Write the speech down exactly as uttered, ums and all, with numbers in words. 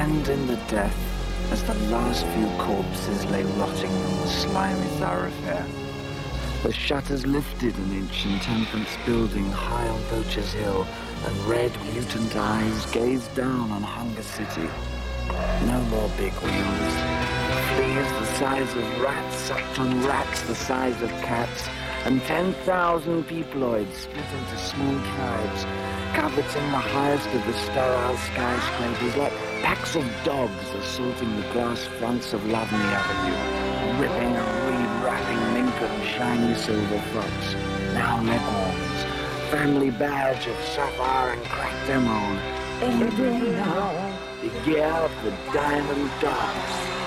And in the death, as the last few corpses lay rotting in the slimy thoroughfare, the shutters lifted an inch in Temperance building high on Poacher's Hill, and red mutant eyes gazed down on Hunger City. No more big wheels. Fleas the size of rats sucked on rats the size of cats, and ten thousand peopleoids split into small tribes, coveting the highest of the sterile skyscrapers like packs of dogs assaulting the glass fronts of Lovney Avenue, ripping and re-wrapping mink and shiny silver fox, now legworms, family badge of sapphire and cracked emerald. Ending now. The year of the diamond dogs.